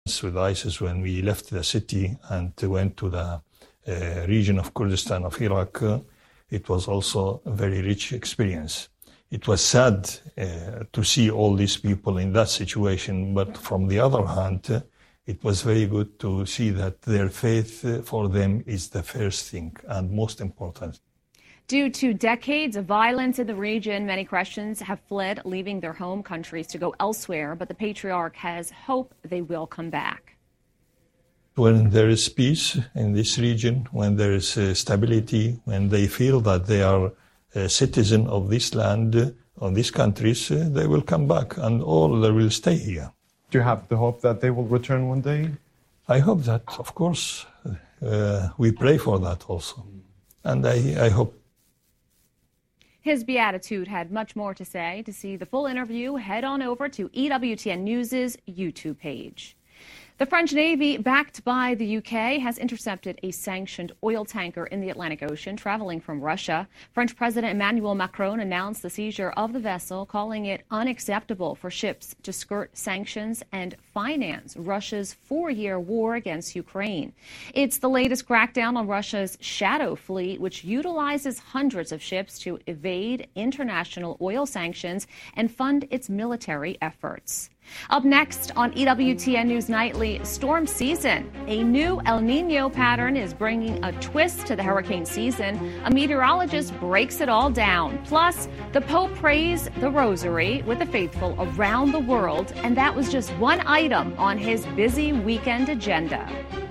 with ISIS when we left the city and went to the region of Kurdistan of Iraq. It was also a very rich experience. It was sad to see all these people in that situation, but from the other hand, it was very good to see that their faith for them is the first thing and most important. Due to decades of violence in the region, many Christians have fled, leaving their home countries to go elsewhere, but the Patriarch has hope they will come back. When there is peace in this region, when there is stability, when they feel that they are a citizen of this land, of these countries, they will come back and all they will stay here. Do you have the hope that they will return one day? I hope that, of course. We pray for that also. And I hope. His Beatitude had much more to say. To see the full interview, head on over to EWTN News' YouTube page. The French Navy, backed by the UK, has intercepted a sanctioned oil tanker in the Atlantic Ocean traveling from Russia. French President Emmanuel Macron announced the seizure of the vessel, calling it unacceptable for ships to skirt sanctions and finance Russia's 4-year war against Ukraine. It's the latest crackdown on Russia's shadow fleet, which utilizes hundreds of ships to evade international oil sanctions and fund its military efforts. Up next on EWTN News Nightly, storm season. A new El Niño pattern is bringing a twist to the hurricane season. A meteorologist breaks it all down. Plus, the Pope prays the rosary with the faithful around the world, and that was just one item on his busy weekend agenda.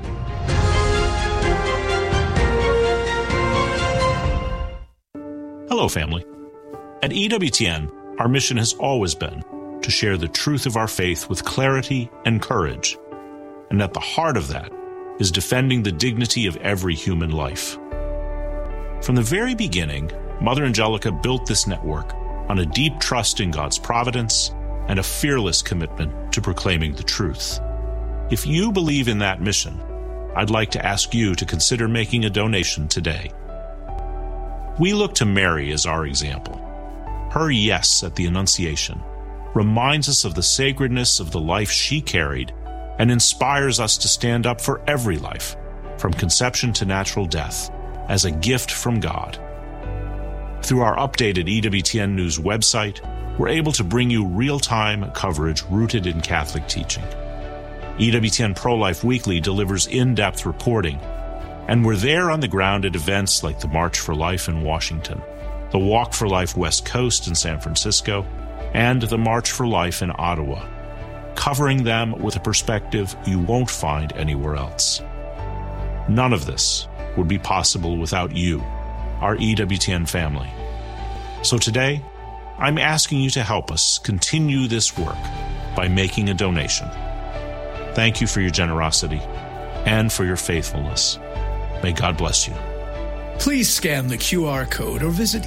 Hello, family. At EWTN, our mission has always been to share the truth of our faith with clarity and courage. And at the heart of that is defending the dignity of every human life. From the very beginning, Mother Angelica built this network on a deep trust in God's providence and a fearless commitment to proclaiming the truth. If you believe in that mission, I'd like to ask you to consider making a donation today. We look to Mary as our example. Her yes at the Annunciation reminds us of the sacredness of the life she carried and inspires us to stand up for every life, from conception to natural death, as a gift from God. Through our updated EWTN News website, we're able to bring you real-time coverage rooted in Catholic teaching. EWTN Pro-Life Weekly delivers in-depth reporting, and we're there on the ground at events like the March for Life in Washington, the Walk for Life West Coast in San Francisco, and the March for Life in Ottawa, covering them with a perspective you won't find anywhere else. None of this would be possible without you, our EWTN family. So today, I'm asking you to help us continue this work by making a donation. Thank you for your generosity and for your faithfulness. May God bless you. Please scan the QR code or visit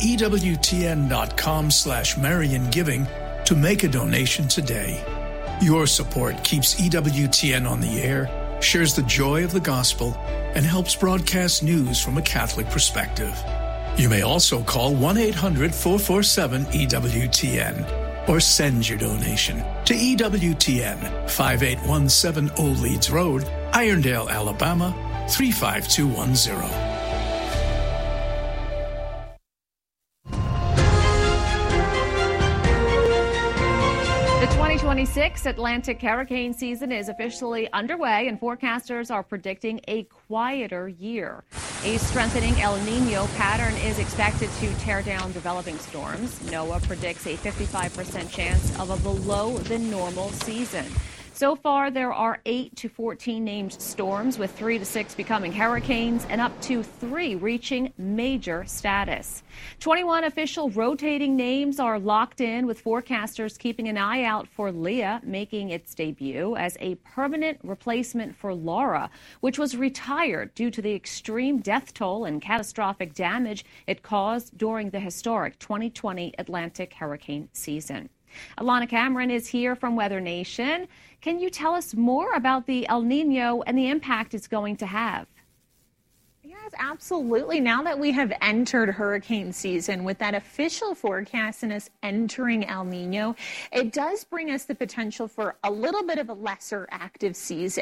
EWTN.com/MarianGiving to make a donation today. Your support keeps EWTN on the air, shares the joy of the gospel, and helps broadcast news from a Catholic perspective. You may also call 1-800-447-EWTN or send your donation to EWTN, 5817 Old Leeds Road, Irondale, Alabama, 35210. The 2026 Atlantic hurricane season is officially underway, and forecasters are predicting a quieter year. A strengthening El Niño pattern is expected to tear down developing storms. NOAA predicts a 55% chance of a below-than-normal season. So far, there are 8 to 14 named storms, with 3 to 6 becoming hurricanes and up to 3 reaching major status. 21 official rotating names are locked in, with forecasters keeping an eye out for Leah making its debut as a permanent replacement for Laura, which was retired due to the extreme death toll and catastrophic damage it caused during the historic 2020 Atlantic hurricane season. Alana Cameron is here from Weather Nation. Can you tell us more about the El Niño and the impact it's going to have? Yes, absolutely. Now that we have entered hurricane season with that official forecast and us entering El Niño, it does bring us the potential for a little bit of a lesser active season.